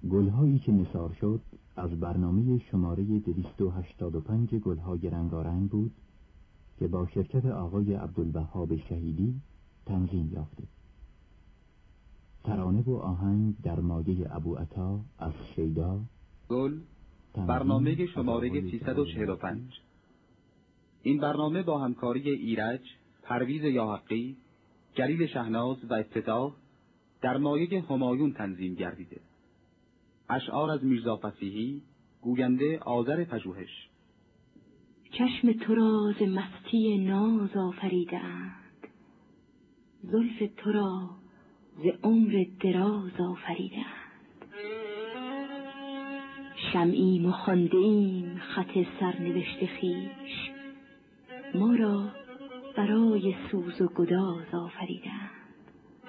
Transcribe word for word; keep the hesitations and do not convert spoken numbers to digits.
گلهایی که نثار شد از برنامه شماره دویست و هشتاد و پنج گلهای رنگارنگ بود که با شرکت آقای عبدالوهاب شهیدی تنظیم یافته. ترانه و آهنگ در مایه ابوعطا از شیدا. گل برنامه شماره سیصد و چهل و پنج. این برنامه با همکاری ایرج، پرویز یاحقی، جلیل شهناز و افتتاح در مایه همایون تنظیم گردیده. اشعار از میرزا فصیحی، گوینده آذر پژوهش. چشم تو را ز مستی ناز آفریدند، زلف تو را ز عمر دراز آفریدند. شمعیم و خوانده ایم خط سرنوشت خویش، ما را برای سوز و گداز آفریدند.